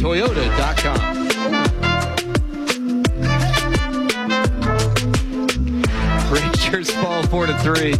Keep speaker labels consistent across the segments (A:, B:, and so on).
A: Toyota.com. Rangers fall 4-3.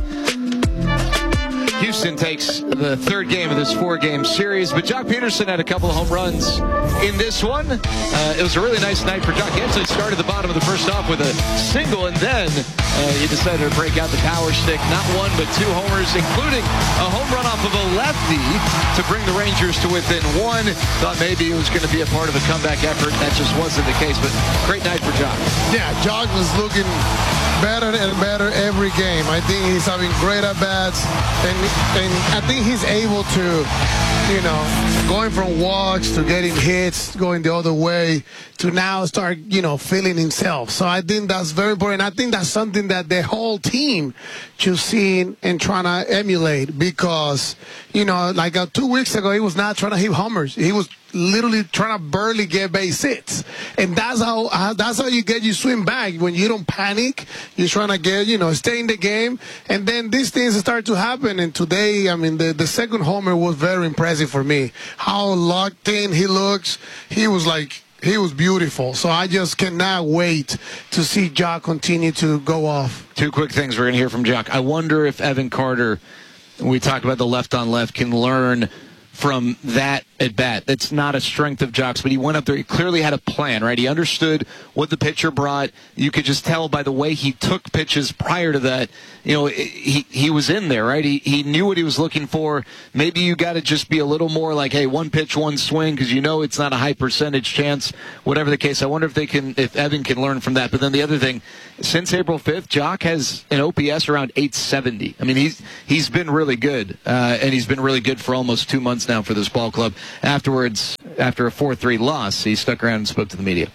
A: Houston takes the third game of this four-game series, but Jock Peterson had a couple of home runs in this one. It was a really nice night for Jock. He actually started the bottom of the first off with a single, and then he decided to break out the power stick. Not one, but two homers, including a home run off of a lefty to bring the Rangers to within one. Thought maybe it was going to be a part of a comeback effort. That just wasn't the case, but great night for Jock.
B: Yeah, Jock was looking better and better every game. I think he's having great at-bats, and I think he's able to, going from walks to getting hits, going the other way, to now start, feeling himself. So I think that's very important. I think that's something that the whole team should see and trying to emulate, because, like 2 weeks ago, he was not trying to hit homers. He was literally trying to barely get base hits, and that's how you get your swing back. When you don't panic, you're trying to get stay in the game, and then these things start to happen. And today, I mean, the second homer was very impressive for me. How locked in he looks. He was beautiful. So I just cannot wait to see Jock continue to go off.
A: Two quick things we're going to hear from Jock. I wonder if Evan Carter, when we talk about the left-on-left, can learn from that at bat. That's not a strength of Jock's, but he went up there. He clearly had a plan, right? He understood what the pitcher brought. You could just tell by the way he took pitches prior to that. He was in there, right? He knew what he was looking for. Maybe you got to just be a little more like, hey, one pitch, one swing, because it's not a high percentage chance. Whatever the case, I wonder if Evan can learn from that. But then the other thing, since April 5th, Jock has an OPS around 870. I mean, he's been really good, and he's been really good for almost 2 months now for this ball club. Afterwards, after a 4-3 loss, he stuck around and spoke to the media.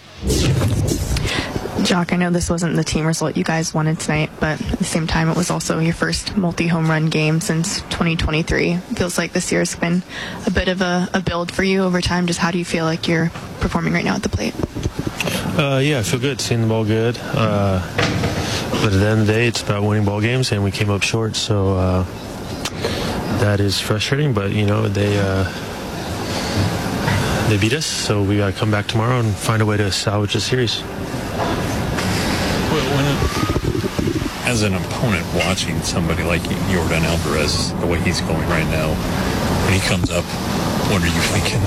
C: Jock, I know this wasn't the team result you guys wanted tonight, but at the same time, it was also your first multi-home run game since 2023. It feels like this year has been a bit of a build for you over time. Just how do you feel like you're performing right now at the plate?
D: Yeah, I feel good, seeing the ball good. But at the end of the day, it's about winning ball games, and we came up short, so that is frustrating. But, they beat us, so we got to come back tomorrow and find a way to salvage the series.
E: As an opponent watching somebody like Yordan Alvarez, the way he's going right now, when he comes up, what are you thinking?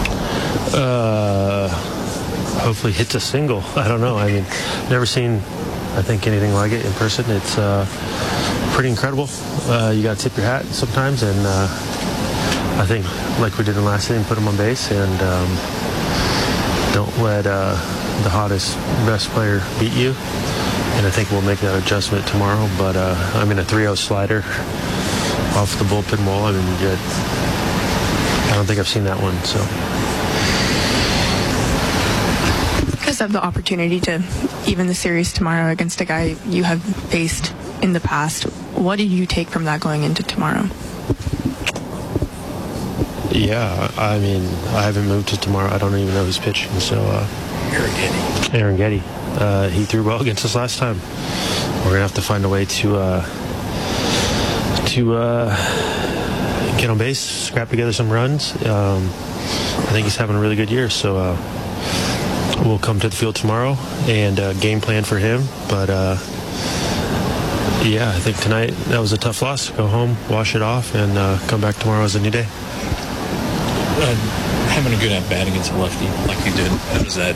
D: Hopefully hits a single. I don't know. I mean, never seen, I think, anything like it in person. It's pretty incredible. You got to tip your hat sometimes, and I think, like we did in the last inning, put him on base, and don't let the hottest, best player beat you. And I think we'll make that adjustment tomorrow. But, a 3-0 slider off the bullpen wall, I don't think I've seen that one. So,
C: You guys have the opportunity to even the series tomorrow against a guy you have faced in the past. What did you take from that going into tomorrow?
D: Yeah, I haven't moved to tomorrow. I don't even know who's pitching. So, Aaron Getty. He threw well against us last time. We're gonna have to find a way to get on base, scrap together some runs. I think he's having a really good year. So we'll come to the field tomorrow and game plan for him. But I think tonight that was a tough loss. Go home, wash it off, and come back tomorrow as a new day.
E: Having a good at-bat against a lefty like you did, how does that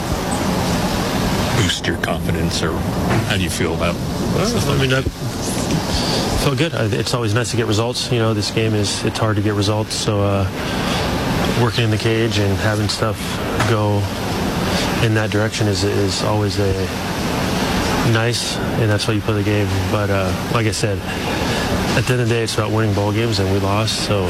E: boost your confidence, or how do you feel about
D: I feel good. It's always nice to get results. This game it's hard to get results, so working in the cage and having stuff go in that direction is always nice, and that's why you play the game. But like I said, at the end of the day, it's about winning ball games, and we lost, so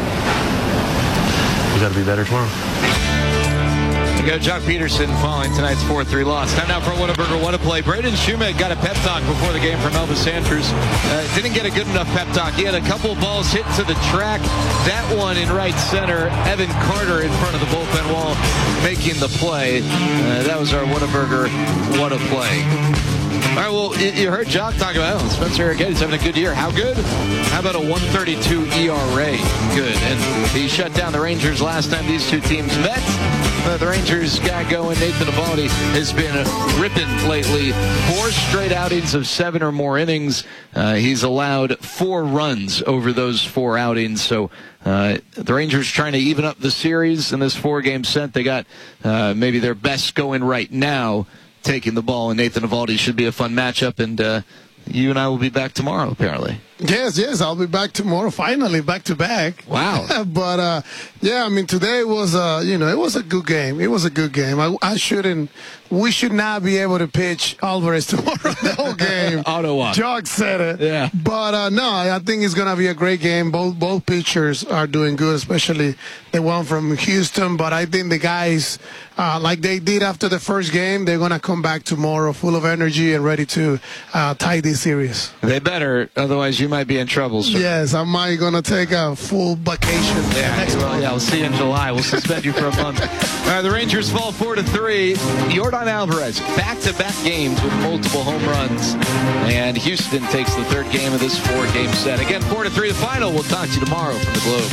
D: we got to be better tomorrow.
A: You got Jock Peterson following tonight's 4-3 loss. Time now for Whataburger What a Play. Braden Shumate got a pep talk before the game from Elvis Andrus. Didn't get a good enough pep talk. He had a couple balls hit to the track. That one in right center. Evan Carter in front of the bullpen wall making the play. That was our Whataburger What a Play. right, well, you heard Jock talk about Spencer again. He's having a good year. How good? How about a 1.32 ERA? Good. And he shut down the Rangers last time these two teams met. The Rangers got going. Nathan Eovaldi has been ripping lately. 4 straight outings of 7 or more innings. He's allowed 4 runs over those 4 outings. So the Rangers trying to even up the series in this 4-game set. They got maybe their best going right now, taking the ball, and Nathan Eovaldi should be a fun matchup, and you and I will be back tomorrow, apparently.
B: Yes, I'll be back tomorrow, finally, back-to-back.
A: Wow.
B: But, yeah, I mean, today was, it was a good game. It was a good game. We should not be able to pitch Alvarez tomorrow the whole game.
A: Auto walk.
B: Jock said it.
A: Yeah.
B: But, no, I think it's going to be a great game. Both pitchers are doing good, especially the one from Houston. But I think the guys, like they did after the first game, they're going to come back tomorrow full of energy and ready to tie this series.
A: They better, otherwise you might be in trouble, sir.
B: Yes, I might going to take a full vacation next month.
A: Yeah, we'll see you in July. We'll suspend you for a month. All right, the Rangers fall 4-3. Yordan Alvarez, back-to-back games with multiple home runs. And Houston takes the 3rd game of this 4-game set. Again, 4-3 the final. We'll talk to you tomorrow from the Globe.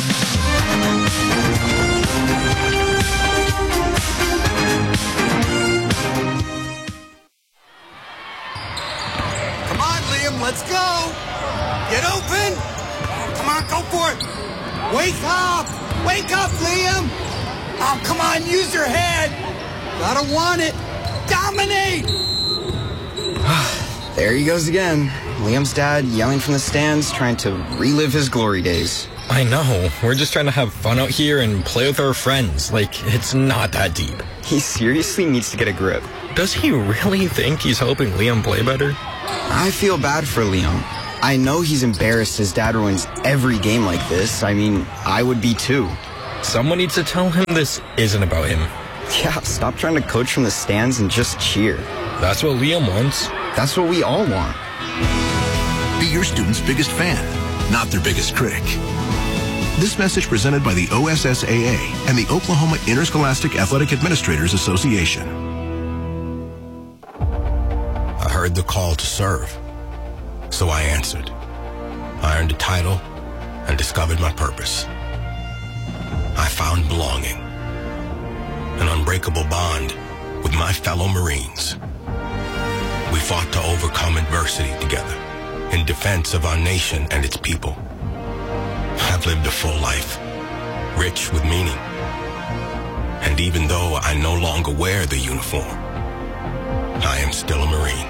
F: Come on, Liam, let's go. Get open. Come on, go for it. Wake up. Wake up, Liam. Oh, come on, use your head. Gotta want it. Dominate.
G: There he goes again. Liam's dad yelling from the stands, trying to relive his glory days.
H: I know. We're just trying to have fun out here and play with our friends. Like, it's not that deep.
G: He seriously needs to get a grip.
H: Does he really think he's helping Liam play better?
G: I feel bad for Liam. I know he's embarrassed his dad ruins every game like this. I mean, I would be too.
H: Someone needs to tell him this isn't about him.
G: Yeah, stop trying to coach from the stands and just cheer.
H: That's what Liam wants.
G: That's what we all want.
I: Be your student's biggest fan, not their biggest critic. This message presented by the OSSAA and the Oklahoma Interscholastic Athletic Administrators Association.
J: I heard the call to serve, so I answered. I earned a title and discovered my purpose. I found belonging, an unbreakable bond with my fellow Marines. We fought to overcome adversity together in defense of our nation and its people. I've lived a full life, rich with meaning. And even though I no longer wear the uniform, I am still a Marine.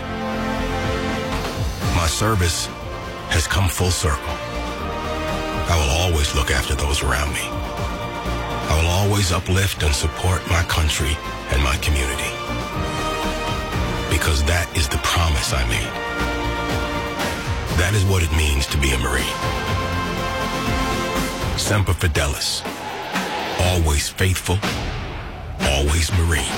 J: My service has come full circle. I will always look after those around me. I will always uplift and support my country and my community. Because that is the promise I made. That is what it means to be a Marine. Semper Fidelis. Always faithful. Always Marine.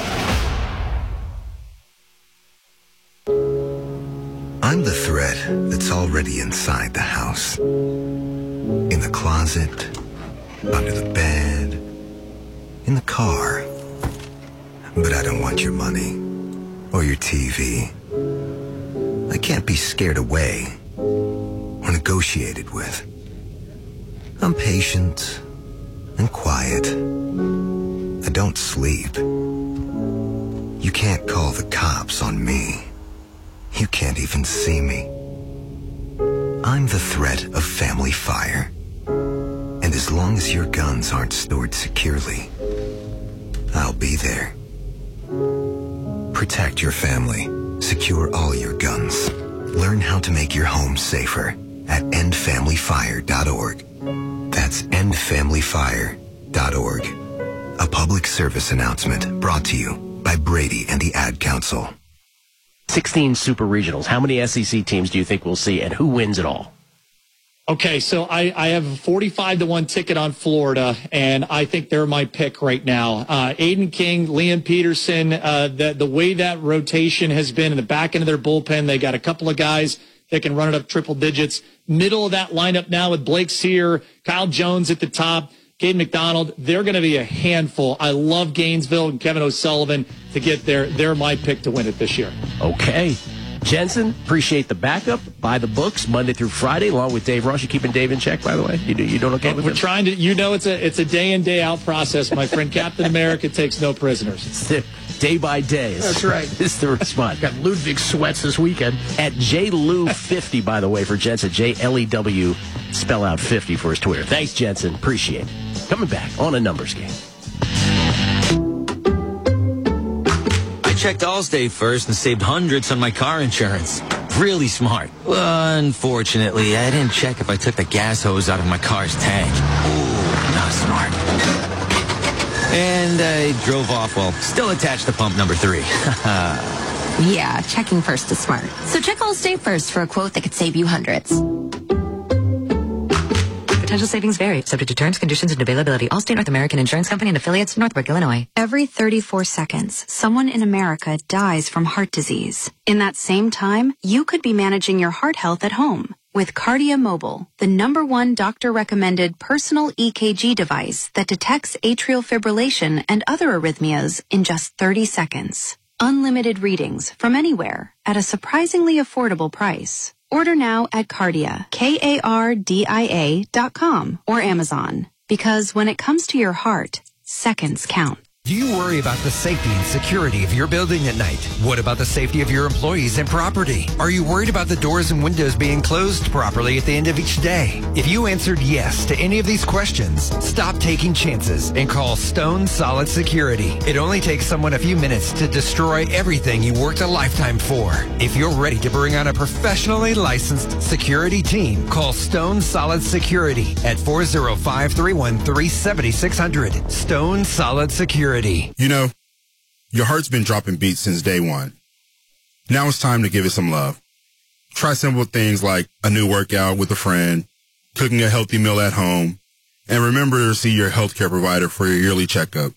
K: I'm the thread that's already inside the house. In the closet, under the bed, in the car. But I don't want your money or your TV. I can't be scared away or negotiated with. I'm patient and quiet. I don't sleep. You can't call the cops on me. You can't even see me. I'm the threat of family fire. And as long as your guns aren't stored securely, I'll be there. Protect your family. Secure all your guns. Learn how to make your home safer at endfamilyfire.org. That's endfamilyfire.org. A public service announcement brought to you by Brady and the Ad Council.
L: 16 super regionals. How many SEC teams do you think we'll see, and who wins it all?
M: Okay, so I have a 45-1 ticket on Florida, and I think they're my pick right now. Aiden King, Liam Peterson, the way that rotation has been in the back end of their bullpen, they got a couple of guys that can run it up triple digits. Middle of that lineup now with Blake Sear, Kyle Jones at the top, Caden McDonald. They're going to be a handful. I love Gainesville and Kevin O'Sullivan to get there. They're my pick to win it this year.
L: Okay. Jensen, appreciate the backup. Buy the books Monday through Friday, along with Dave Ross. You keeping Dave in check, by the way? You doing okay with
M: We're
L: him?
M: trying to, it's a day in, day out process, my friend. Captain America takes no prisoners.
L: Day by day.
N: That's right.
L: Is the response.
N: Got Ludwig sweats this weekend.
L: At JLew50, by the way, for Jensen. JLEW, spell out 50 for his Twitter. Thanks, Jensen. Appreciate it. Coming back on A Numbers Game.
O: I checked Allstate first and saved hundreds on my car insurance. Really smart. Unfortunately, I didn't check if I took the gas hose out of my car's tank. Ooh, not smart. And I drove off while still attached to pump number 3.
P: Yeah, checking first is smart. So check Allstate first for a quote that could save you hundreds.
Q: Potential savings vary, subject to terms, conditions, and availability. Allstate North American Insurance Company and affiliates, Northbrook, Illinois.
R: Every 34 seconds, someone in America dies from heart disease. In that same time, you could be managing your heart health at home with Cardia Mobile, the #1 doctor-recommended personal EKG device that detects atrial fibrillation and other arrhythmias in just 30 seconds. Unlimited readings from anywhere at a surprisingly affordable price. Order now at Cardia, KARDIA.com or Amazon. Because when it comes to your heart, seconds count.
S: Do you worry about the safety and security of your building at night? What about the safety of your employees and property? Are you worried about the doors and windows being closed properly at the end of each day? If you answered yes to any of these questions, stop taking chances and call Stone Solid Security. It only takes someone a few minutes to destroy everything you worked a lifetime for. If you're ready to bring on a professionally licensed security team, call Stone Solid Security at 405-313-7600. Stone Solid Security.
T: You know, your heart's been dropping beats since day one. Now it's time to give it some love. Try simple things like a new workout with a friend, cooking a healthy meal at home, and remember to see your healthcare provider for your yearly checkup.